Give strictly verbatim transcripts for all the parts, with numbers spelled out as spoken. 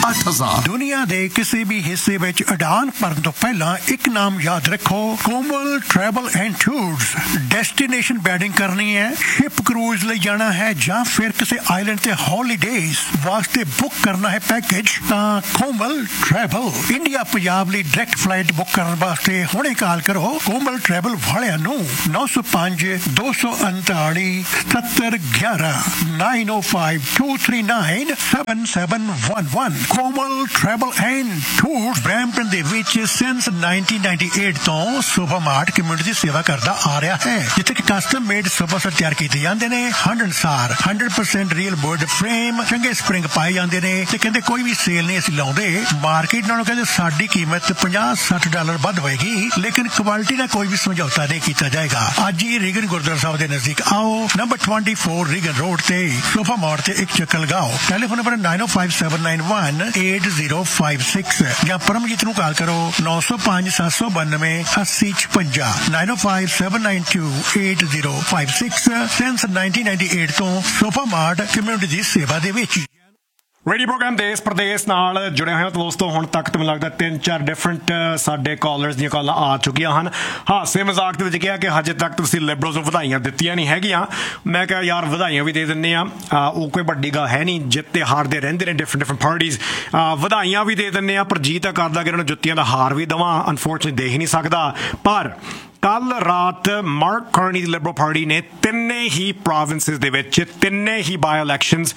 ਅੱਠ ਹਜ਼ਾਰ। ਦੁਨੀਆ ਦੇ ਕਿਸੇ ਵੀ ਹਿੱਸੇ ਵਿੱਚ ਉਡਾਨ ਭਰਨ ਤੋਂ ਪਹਿਲਾਂ ਇੱਕ ਨਾਮ ਯਾਦ ਰੱਖੋ, ਕੋਮਲ travel and tours. Destination wedding ਕਰਨੀ ਹੈ, ਸ਼ਿਪ ਕਰੂਜ਼ ਲਈ ਜਾਣਾ ਹੈ ਜਾਂ ਫਿਰ ਕਿਸੇ ਆਈਲੈਂਡ ਤੇ ਹੌਲੀਡੇਜ਼ ਵਾਸਤੇ ਬੁੱਕ ਕਰਨਾ ਹੈ ਪੈਕੇਜ, ਤਾਂ ਕੋਮਲ ਟਰੈਵਲ। ਇੰਡੀਆ ਪੰਜਾਬ ਲਈ ਡਾਇਰੈਕਟ ਫਲਾਈਟ ਬੁੱਕ ਕਰਨ ਵਾਸਤੇ ਹੁਣੇ ਕਾਲ ਕਰੋ ਕੋਮਲ ਟਰੈਵਲ ਵਾਲਿਆਂ ਨੂੰ ਨੌ ਸੌ ਪੰਜ ਦੋ ਸੌ ਉਨਤਾਲੀ ਸੱਤਰ ਗਿਆਰਾਂ nine O five two three nine seven seven one one. Komal travel and tours Brampton ਦੇ ਵਿੱਚ ਸਿੰਸ ਨਾਈਨਟੀਨ ਨਾਈਨਟੀ ਏਟ ਤੋਂ ਸੁਪਰਮਾਰਟ ਕਮਿਊਨਿਟੀ ਸੇਵਾ ਕਰਦਾ ਆ ਰਿਹਾ ਹੈ, ਜਿੱਥੇ ਕਿ ਕਸਟਮ ਮੇਡ ਸੋਫਾ ਸੈੱਟ ਤਿਆਰ ਕੀਤੇ ਜਾਂਦੇ ਨੇ। ਹੰਡਨਸਾਰ hundred percent real wood frame, ਚੰਗੇ ਸਪਰਿੰਗ ਪਾਏ ਜਾਂਦੇ ਨੇ ਤੇ ਕਹਿੰਦੇ ਕੋਈ ਵੀ ਸੇਲ ਨਹੀਂ ਅਸੀਂ ਲਾਉਂਦੇ। ਮਾਰਕੀਟ ਨਾਲੋਂ ਕਹਿੰਦੇ ਸਾਡੀ ਕੀਮਤ ਪੰਜਾਹ ਸੱਠ ਡਾਲਰ ਵੱਧ ਹੋਏਗੀ, ਲੇਕਿਨ ਕੁਆਲਿਟੀ ਨਾਲ ਕੋਈ ਵੀ ਸਮਝੌਤਾ ਨਹੀਂ ਕੀਤਾ ਜਾਏਗਾ। ਅੱਜ ਹੀ ਰੀਗਨ ਗੁਰਦੁਆਰਾ ਸਾਹਿਬ ਦੇ ਨਜ਼ਦੀਕ ਆਓ, ਨੰਬਰ ਚੌਬੀ ਰੀਗਨ ਰੋਡ ਤੇ ਸੋਫਾ ਮਾਰਟ ਤੇ ਇੱਕ ਚੱਕਰ ਲਗਾਓ। ਟੈਲੀਫੋਨ ਨੰਬਰ ਨਾਈਨ ਓ five seven nine one eight zero five six ਜਾਂ ਪਰਮਜੀਤ ਨੂੰ ਕਾਲ ਕਰੋ ਨੌ ਸੌ ਪੰਜ ਸੱਤ ਸੌ ਬਾਨਵੇਂ ਅੱਸੀ ਛਪੰਜਾ nine O five seven nine to eight zero five six. Since nineteen ninety eight ਤੋਂ ਸੋਫਾ ਮਾਰਟ ਕਮਿਊਨਿਟੀ ਦੀ ਸੇਵਾ ਦੇ ਵਿੱਚ। ਰੇਡੀਓ ਪ੍ਰੋਗਰਾਮ ਦੇਸ਼ ਪ੍ਰਦੇਸ਼ ਨਾਲ ਜੁੜੇ ਹੋਏ ਹੋ ਦੋਸਤੋ। ਹੁਣ ਤੱਕ ਤਾਂ ਮੈਨੂੰ ਲੱਗਦਾ ਤਿੰਨ ਚਾਰ ਡਿਫਰੈਂਟ ਸਾਡੇ ਕਾਲਰਸ ਦੀਆਂ ਕਾਲਾਂ ਆ ਚੁੱਕੀਆਂ ਹਨ। ਹਾਸੇ ਮਜ਼ਾਕ ਦੇ ਵਿੱਚ ਕਿਹਾ ਕਿ ਹਜੇ ਤੱਕ ਤੁਸੀਂ ਲਿਬਰਲਸ ਨੂੰ ਵਧਾਈਆਂ ਦਿੱਤੀਆਂ ਨਹੀਂ ਹੈਗੀਆਂ। ਮੈਂ ਕਿਹਾ ਯਾਰ ਵਧਾਈਆਂ ਵੀ ਦੇ ਦਿੰਦੇ ਆ, ਉਹ ਕੋਈ ਵੱਡੀ ਗੱਲ ਹੈ ਨਹੀਂ। ਜਿੱਤ ਤੇ ਹਾਰਦੇ ਰਹਿੰਦੇ ਨੇ ਡਿਫਰੈਂਟ ਡਿਫਰੈਂਟ ਪਾਰਟੀਜ਼, ਵਧਾਈਆਂ ਵੀ ਦੇ ਦਿੰਦੇ ਆ। ਪਰ ਜੀ ਤਾਂ ਕਰਦਾ ਕਿ ਇਹਨਾਂ ਨੂੰ ਜੁੱਤੀਆਂ ਦਾ ਹਾਰ ਵੀ ਦੇਵਾਂ, ਅਨਫੋਰਚੁਨੇਟਲੀ ਦੇ ਹੀ ਨਹੀਂ ਸਕਦਾ। ਪਰ ਕੱਲ ਰਾਤ ਮਾਰਕ ਕਾਰਨੀ ਦੀ ਲਿਬਰਲ ਪਾਰਟੀ ਨੇ ਤਿੰਨੇ ਹੀ ਪ੍ਰੋਵਿੰਸਿਸ ਦੇ ਵਿੱਚ ਤਿੰਨੇ ਹੀ ਬਾਈ ਇਲੈਕਸ਼ਨਸ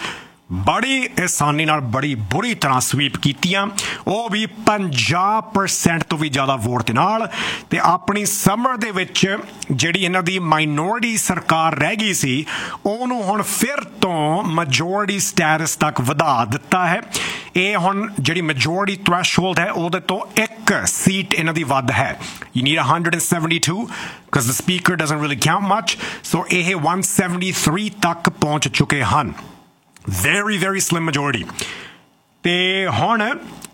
ਬੜੀ ਆਸਾਨੀ ਨਾਲ ਬੜੀ ਬੁਰੀ ਤਰ੍ਹਾਂ ਸਵੀਪ ਕੀਤੀਆਂ, ਉਹ ਵੀ ਪੰਜਾਹ ਪਰਸੈਂਟ ਤੋਂ ਵੀ ਜ਼ਿਆਦਾ ਵੋਟ ਦੇ ਨਾਲ। ਤੇ ਆਪਣੀ ਸਮਰ ਦੇ ਵਿੱਚ ਜਿਹੜੀ ਇਹਨਾਂ ਦੀ ਮਾਈਨੋਰਿਟੀ ਸਰਕਾਰ ਰਹਿ ਗਈ ਸੀ ਉਹਨੂੰ ਹੁਣ ਫਿਰ ਤੋਂ ਮੈਜੋਰਿਟੀ ਸਟੇਟਸ ਤੱਕ ਵਧਾ ਦਿੱਤਾ ਹੈ। ਇਹ ਹੁਣ ਜਿਹੜੀ ਮੈਜੋਰਿਟੀ ਥ੍ਰੈਸ਼ਹੋਲਡ ਹੈ ਉਹਦੇ ਤੋਂ ਇੱਕ ਸੀਟ ਇਹਨਾਂ ਦੀ ਵੱਧ ਹੈ। You need one hundred seventy-two because the speaker doesn't really count much, so ਇਹ one seventy-three ਤੱਕ ਪਹੁੰਚ ਚੁੱਕੇ ਹਨ। very very slim majority। ਤੇ ਹੁਣ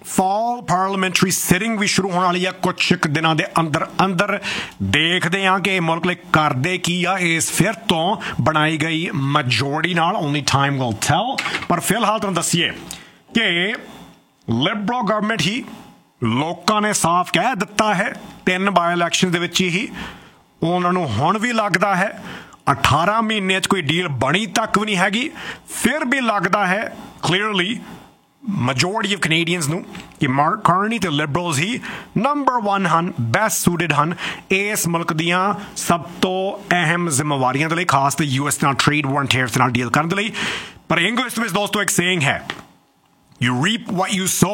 ਫਾਲ ਪਾਰਲੀਮੈਂਟਰੀ ਸਿਟਿੰਗ ਵੀ ਸ਼ੁਰੂ ਹੋਣ ਵਾਲੀ ਆ ਕੁਛ ਕੁ ਦਿਨਾਂ ਦੇ ਅੰਦਰ ਅੰਦਰ। ਦੇਖਦੇ ਹਾਂ ਕਿ ਇਹ ਮੁਲਕ ਲਈ ਕਰਦੇ ਕੀ ਆ ਇਸ ਫਿਰ ਤੋਂ ਬਣਾਈ ਗਈ ਮੈਜੋਰਿਟੀ ਨਾਲ। Only time will tell. ਪਰ ਫਿਲਹਾਲ ਤੁਹਾਨੂੰ ਦੱਸੀਏ ਕਿ ਲਿਬਰਲ ਗਵਰਨਮੈਂਟ ਹੀ ਲੋਕਾਂ ਨੇ ਸਾਫ਼ ਕਹਿ ਦਿੱਤਾ ਹੈ ਤਿੰਨ ਬਾਈ ਇਲੈਕਸ਼ਨ ਦੇ ਵਿੱਚ ਹੀ ਉਹਨਾਂ ਨੂੰ ਹੁਣ ਵੀ ਲੱਗਦਾ ਹੈ ਅਠਾਰਾਂ ਮਹੀਨਿਆਂ 'ਚ ਕੋਈ ਡੀਲ ਬਣੀ ਤੱਕ ਵੀ ਨਹੀਂ ਹੈਗੀ। ਫਿਰ ਵੀ ਲੱਗਦਾ ਹੈ ਕਲੀਅਰਲੀ ਮੈਜੋਰਿਟੀ ਆਫ ਕੈਨੇਡੀਅਨਸ ਨੂੰ ਕਿ ਮਾਰਕ ਕਾਰਨੀ ਤੇ ਲਿਬਰਲਸ ਹੀ ਨੰਬਰ ਵਨ ਹਨ, ਬੈਸਟ ਸੂਟਡ ਹਨ ਇਸ ਮੁਲਕ ਦੀਆਂ ਸਭ ਤੋਂ ਅਹਿਮ ਜ਼ਿੰਮੇਵਾਰੀਆਂ ਦੇ ਲਈ, ਖਾਸ ਤੇ ਯੂ ਐਸ ਨਾਲ ਟ੍ਰੇਡ ਵਾਰ ਐਂਡ ਟੈਰਿਫਸ ਨਾਲ ਡੀਲ ਕਰਨ ਦੇ ਲਈ। ਪਰ ਇੰਗਲਿਸ਼ ਵਿੱਚ ਦੋਸਤੋ ਇੱਕ ਸੇਇੰਗ ਹੈ, you reap what you so.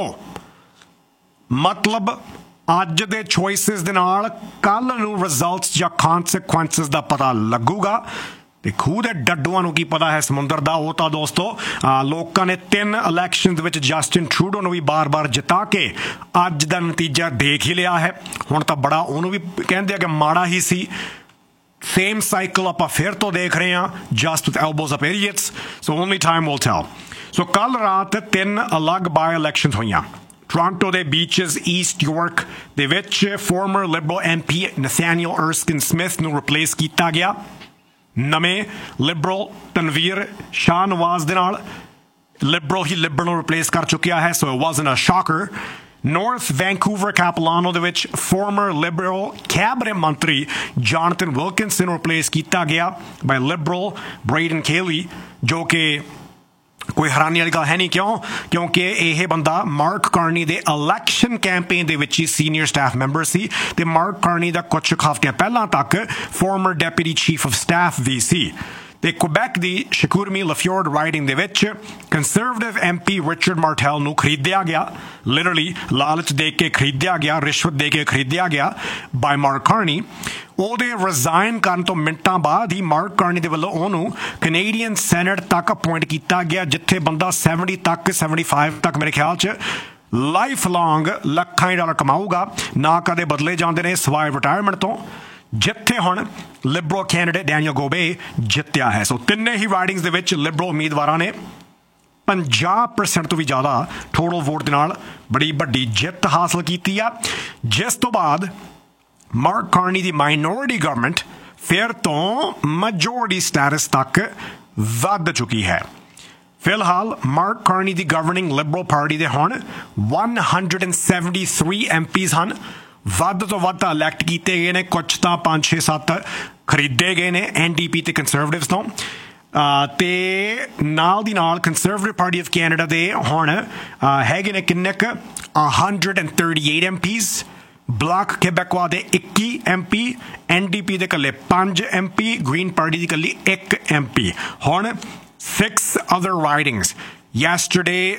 ਮਤਲਬ ਅੱਜ ਦੇ ਚੋਇਸਿਸ ਦੇ ਨਾਲ ਕੱਲ ਨੂੰ ਰਿਜ਼ਲਟਸ ਜਾਂ ਕੌਨਸੀਕੁਐਂਸਿਸ ਦਾ ਪਤਾ ਲੱਗੂਗਾ। ਤੇ ਖੂਹ ਦੇ ਡੱਡੂਆਂ ਨੂੰ ਕੀ ਪਤਾ ਹੈ ਸਮੁੰਦਰ ਦਾ। ਉਹ ਤਾਂ ਦੋਸਤੋ ਲੋਕਾਂ ਨੇ ਤਿੰਨ ਇਲੈਕਸ਼ਨ ਵਿੱਚ ਜਸਟਿਨ ਟਰੂਡੋ ਨੂੰ ਵੀ ਬਾਰ-ਬਾਰ ਜਿਤਾ ਕੇ ਅੱਜ ਦਾ ਨਤੀਜਾ ਦੇਖ ਹੀ ਲਿਆ ਹੈ। ਹੁਣ ਤਾਂ ਬੜਾ ਉਹਨੂੰ ਵੀ ਕਹਿੰਦੇ ਆ ਕਿ ਮਾੜਾ ਹੀ ਸੀ। ਸੇਮ ਸਾਈਕਲ ਆਪਾਂ ਫਿਰ ਤੋਂ ਦੇਖ ਰਹੇ ਹਾਂ, just with ਐਲਬੋਜ਼ up idiots. So only time will tell. ਸੋ ਕੱਲ ਰਾਤ ਤਿੰਨ ਅਲੱਗ ਬਾਈ ਇਲੈਕਸ਼ਨ ਹੋਈਆਂ। ਟੋਰਾਂਟੋ ਦੇ ਬੀਚਸ ਈਸਟ ਯਾਰਕ ਦੇ ਵਿੱਚ farmer Liberal M P ਨਥੈਨੀਅਲ ਅਰਸਕਿਨ Smith ਨੂੰ ਰਿਪਲੇਸ ਕੀਤਾ ਗਿਆ ਨਵੇਂ ਲਿਬਰਲ ਤਨਵੀਰ ਸ਼ਾਹ ਨਵਾਜ਼ ਦੇ ਨਾਲ। ਲਿਬਰਲ ਹੀ ਲਿਬਰਲ ਨੂੰ ਰਿਪਲੇਸ ਕਰ ਚੁੱਕਿਆ ਹੈ, so it ਵਾਜ਼ਨਟ a Shakir. North Vancouver ਕੈਪਲਾਨੋ ਦੇ ਵਿੱਚ ਫਾਰਮਰ ਲਿਬਰਲ ਕੈਬਨਿਟ ਮੰਤਰੀ ਜੋਨਥਨ ਵਿਲਕਿੰਸਨ ਨੂੰ ਰਿਪਲੇਸ ਕੀਤਾ ਗਿਆ ਬਾਈ ਲਿਬਰਲ ਬ੍ਰੇਡਨ ਕੇਲੀ, ਜੋ ਕਿ ਕੋਈ ਹੈਰਾਨੀ ਵਾਲੀ ਗੱਲ ਹੈ ਨਹੀਂ। ਕਿਉਂ? ਕਿਉਂਕਿ ਇਹ ਬੰਦਾ ਮਾਰਕ ਕਾਰਨੀ ਦੇ ਇਲੈਕਸ਼ਨ ਕੈਂਪੇਨ ਦੇ ਵਿੱਚ ਹੀ ਸੀਨੀਅਰ ਸਟਾਫ ਮੈਂਬਰ ਸੀ ਤੇ ਮਾਰਕ ਕਾਰਨੀ ਦਾ ਕੁਝ ਹਫ਼ਤਿਆਂ ਪਹਿਲਾਂ ਤੱਕ ਫਾਰਮਰ ਡੈਪੂਟੀ ਚੀਫ ਆਫ ਸਟਾਫ ਵੀ ਸੀ। ਤੇ ਕੁਬੈਕ ਦੀ ਸ਼ਕੂਰਮੀ ਲਫਿਓਰਡ ਰਾਈਡਿੰਗ ਦੇ ਵਿੱਚ ਕੰਜ਼ਰਵੇਟਿਵ ਐਮ ਪੀ ਰਿਚਰਡ ਮਾਰਟੈਲ ਨੂੰ ਖਰੀਦਿਆ ਗਿਆ, ਲਿਟਰਲੀ ਲਾਲਚ ਦੇ ਕੇ ਖਰੀਦਿਆ ਗਿਆ, ਰਿਸ਼ਵਤ ਦੇ ਕੇ ਖਰੀਦਿਆ ਗਿਆ ਬਾਈ ਮਾਰਕ ਕਾਰਨੀ। ਉਹਦੇ ਰਿਜ਼ਾਈਨ ਕਰਨ ਤੋਂ ਮਿੰਟਾਂ ਬਾਅਦ ਹੀ ਮਾਰਕ ਕਾਰਨੀ ਦੇ ਵੱਲੋਂ ਉਹਨੂੰ ਕੈਨੇਡੀਅਨ ਸੈਨੇਟ ਤੱਕ ਅਪੁਆਇੰਟ ਕੀਤਾ ਗਿਆ, ਜਿੱਥੇ ਬੰਦਾ ਸੈਵਨਟੀ ਤੱਕ ਸੈਵਨਟੀ ਫਾਈਵ ਤੱਕ ਮੇਰੇ ਖਿਆਲ 'ਚ ਲਾਈਫ ਲੌਂਗ ਲੱਖਾਂ ਹੀ ਡਾਲਰ ਕਮਾਊਗਾ, ਨਾ ਕਦੇ ਬਦਲੇ ਜਾਂਦੇ ਨੇ ਸਵਾਏ ਰਿਟਾਇਰਮੈਂਟ ਤੋਂ, ਜਿੱਥੇ ਹੁਣ ਲਿਬਰਲ ਕੈਂਡੀਡੇਟ ਡੈਨੀਅਲ ਗੋਬੇ ਜਿੱਤਿਆ ਹੈ। ਸੋ ਤਿੰਨੇ ਹੀ ਰਾਈਡਿੰਗਸ ਦੇ ਵਿੱਚ ਲਿਬਰਲ ਉਮੀਦਵਾਰਾਂ ਨੇ ਪੰਜਾਹ ਪਰਸੈਂਟ ਤੋਂ ਵੀ ਜ਼ਿਆਦਾ ਟੋਟਲ ਵੋਟ ਦੇ ਨਾਲ ਬੜੀ ਵੱਡੀ ਜਿੱਤ ਹਾਸਲ ਕੀਤੀ ਆ, ਜਿਸ ਤੋਂ ਬਾਅਦ ਮਾਰਕ ਕਾਰਨੀ ਦੀ ਮਾਈਨੋਰਿਟੀ ਗਵਰਨਮੈਂਟ ਫਿਰ ਤੋਂ ਮੈਜੋਰਿਟੀ ਸਟੇਟਸ ਤੱਕ ਵੱਧ ਚੁੱਕੀ ਹੈ। ਫਿਲਹਾਲ ਮਾਰਕ ਕਾਰਨੀ ਦੀ ਗਵਰਨਿੰਗ ਲਿਬਰਲ ਪਾਰਟੀ ਦੇ ਹੁਣ one hundred seventy-three M peas ਹਨ। ਵੱਧ ਤੋਂ ਵੱਧ ਇਲੈਕਟ ਕੀਤੇ ਗਏ ਨੇ, ਕੁਛ ਤਾਂ ਪੰਜ ਛੇ ਸੱਤ ਖਰੀਦੇ ਗਏ ਨੇ ਐਨ ਡੀ ਪੀ ਤੇ ਕੰਸਰਵੇਟਿਵਸ ਤੋਂ। ਤੇ ਨਾਲ ਦੀ ਨਾਲ ਕੰਸਰਵੇਟਿਵ ਪਾਰਟੀ ਆਫ ਕੈਨੇਡਾ ਦੇ ਹੁਣ ਹੈਗੇ ਨੇ ਕਿੰਨੇ ਕੁ one hundred thirty-eight M peas, block québécois ਦੇ ਇੱਕੀ M P, N D P ਦੇ ਇਕੱਲੇ ਪੰਜ ਐਮ ਪੀ, ਗ੍ਰੀਨ ਪਾਰਟੀ ਦੀ ਇਕੱਲੀ ਇੱਕ ਐਮ ਪੀ। ਹੁਣ six other ridings. Yesterday,